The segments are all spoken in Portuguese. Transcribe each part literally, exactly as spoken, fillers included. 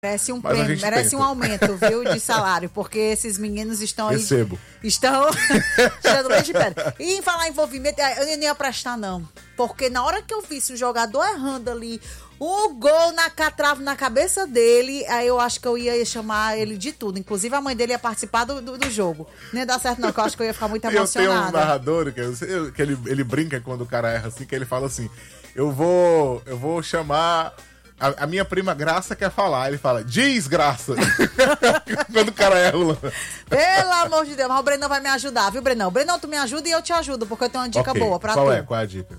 Merece um prêmio, merece um aumento, viu, de salário, porque esses meninos estão aí... Recebo. Estão tirando leite de pedra. E em falar em envolvimento, eu nem ia prestar, não. Porque na hora que eu vi o jogador errando ali, o gol na catrava na cabeça dele, aí eu acho que eu ia chamar ele de tudo. Inclusive a mãe dele ia participar do, do, do jogo. Nem ia dar certo não, que eu acho que eu ia ficar muito emocionada. Eu tenho um narrador que, eu, que ele, ele brinca quando o cara erra assim, que ele fala assim, eu vou, eu vou chamar... A, a minha prima Graça quer falar. Ele fala, diz Graça. Quando o cara erra o lance. Pelo amor de Deus, mas o Brenão vai me ajudar, viu, Brenão? Brenão, tu me ajuda e eu te ajudo, porque eu tenho uma dica okay. boa pra Qual tu. Qual é? Qual é a dica?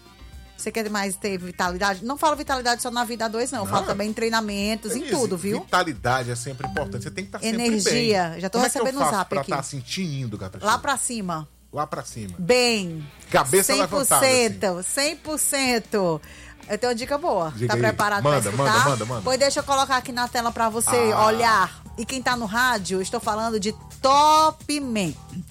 Você quer mais ter vitalidade? Não falo vitalidade só na vida a dois, não. Eu falo também em treinamentos, Denise, em tudo, viu? Vitalidade é sempre importante. Você tem que estar sempre Energia. bem. Energia. Já tô Como recebendo é um zap pra aqui. Pra estar sentindo, gata. Lá pra cima. Lá pra cima. Bem. Cabeça levantada. Assim. cem por cento. Eu tenho uma dica boa. Diga tá aí. Preparado manda, pra escutar? Manda, manda, manda. Pois deixa eu colocar aqui na tela pra você ah. olhar. E quem tá no rádio, estou falando de Top Man.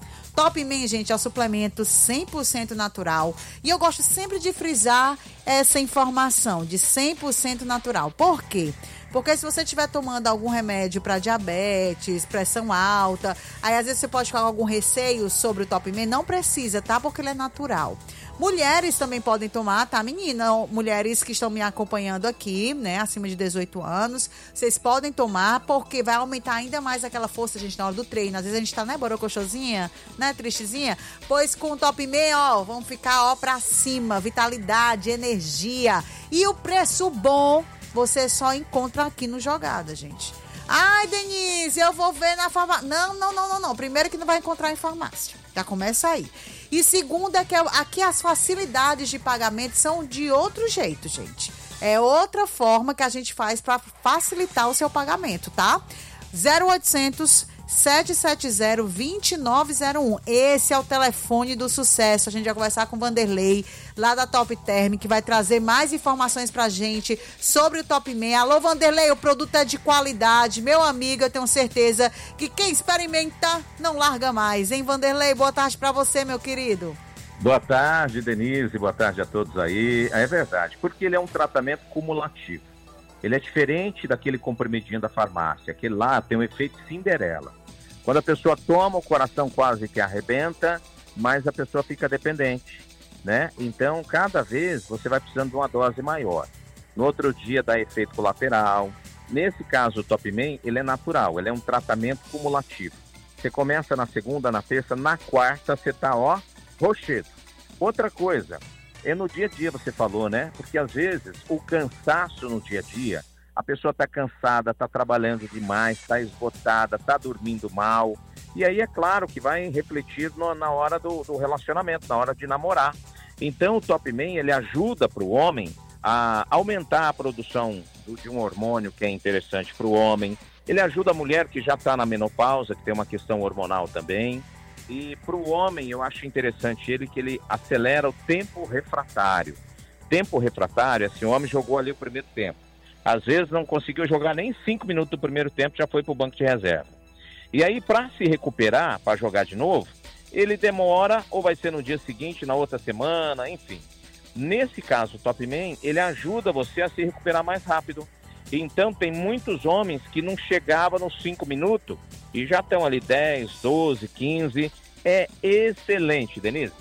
Top Man, gente, é um suplemento cem por cento natural. E eu gosto sempre de frisar essa informação de cem por cento natural. Por quê? Porque se você estiver tomando algum remédio para diabetes, pressão alta, aí às vezes você pode ficar com algum receio sobre o Top Man. Não precisa, tá? Porque ele é natural. Mulheres também podem tomar, tá, menina? Mulheres que estão me acompanhando aqui, né, acima de dezoito anos, vocês podem tomar, porque vai aumentar ainda mais aquela força, gente, na hora do treino. Às vezes a gente tá, né, borocochosinha, né, tristezinha? Pois com o Top Man, ó, vamos ficar, ó, pra cima, vitalidade, energia. E o preço bom, você só encontra aqui no Jogada, gente. Ai, Denise, eu vou ver na farmácia. Não, não, não, não, não. Primeiro que não vai encontrar em farmácia. Já começa aí. E segundo é que aqui as facilidades de pagamento são de outro jeito, gente. É outra forma que a gente faz para facilitar o seu pagamento, tá? zero oitocentos, sete sete zero, dois nove zero um. Esse é o telefone do sucesso. A gente vai conversar com o Vanderlei, lá da Top Term, que vai trazer mais informações pra gente sobre o Top Man. Alô, Vanderlei, o produto é de qualidade. Meu amigo, eu tenho certeza que quem experimenta não larga mais. Hein, Vanderlei? Boa tarde pra você, meu querido. Boa tarde, Denise. Boa tarde a todos aí. É verdade, porque ele é um tratamento cumulativo. Ele é diferente daquele comprimidinho da farmácia. Aquele lá tem um efeito Cinderela. Quando a pessoa toma, o coração quase que arrebenta, mas a pessoa fica dependente, né? Então, cada vez você vai precisando de uma dose maior. No outro dia dá efeito colateral. Nesse caso, o Top Man, ele é natural, ele é um tratamento cumulativo. Você começa na segunda, na terça, na quarta você tá, ó, rochedo. Outra coisa, é no dia a dia, você falou, né? Porque às vezes o cansaço no dia a dia, a pessoa está cansada, está trabalhando demais, está esgotada, está dormindo mal. E aí é claro que vai refletir no, na hora do, do relacionamento, na hora de namorar. Então o Top Man, ele ajuda para o homem a aumentar a produção do, de um hormônio que é interessante para o homem. Ele ajuda a mulher que já está na menopausa, que tem uma questão hormonal também. E para o homem, eu acho interessante ele que ele acelera o tempo refratário. Tempo refratário, assim, o homem jogou ali o primeiro tempo. Às vezes não conseguiu jogar nem cinco minutos do primeiro tempo, já foi para o banco de reserva. E aí, para se recuperar, para jogar de novo, ele demora, ou vai ser no dia seguinte, na outra semana, enfim. Nesse caso, o Top Man, ele ajuda você a se recuperar mais rápido. Então, tem muitos homens que não chegavam nos cinco minutos e já estão ali dez, doze, quinze. É excelente, Denise.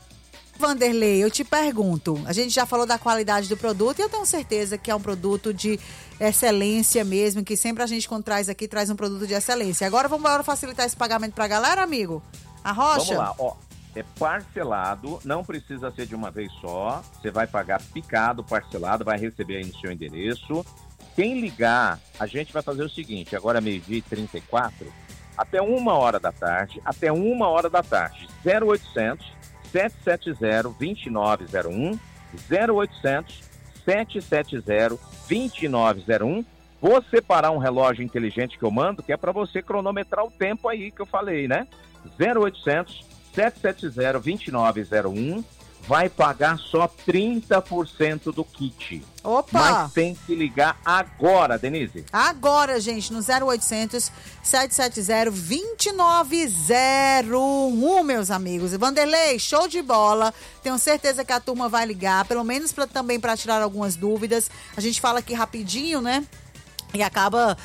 Vanderlei, eu te pergunto, a gente já falou da qualidade do produto e eu tenho certeza que é um produto de excelência mesmo, que sempre a gente quando traz aqui, traz um produto de excelência. Agora vamos agora facilitar esse pagamento pra galera, amigo? A Rocha? Vamos lá, ó, é parcelado, não precisa ser de uma vez só, você vai pagar picado, parcelado, vai receber aí no seu endereço. Quem ligar, a gente vai fazer o seguinte, agora é meio-dia e trinta e quatro, até uma hora da tarde, até uma hora da tarde, zero oitocentos, sete sete zero, dois nove zero um, zero oitocentos, sete sete zero, dois nove zero um. Vou separar um relógio inteligente que eu mando, que é para você cronometrar o tempo aí que eu falei, né? zero oitocentos, sete sete zero, dois nove zero um. Vai pagar só trinta por cento do kit. Opa! Mas tem que ligar agora, Denise. Agora, gente, no zero oitocentos, sete sete zero, dois nove zero um, meus amigos. Vanderlei, show de bola. Tenho certeza que a turma vai ligar, pelo menos pra, também para tirar algumas dúvidas. A gente fala aqui rapidinho, né? E acaba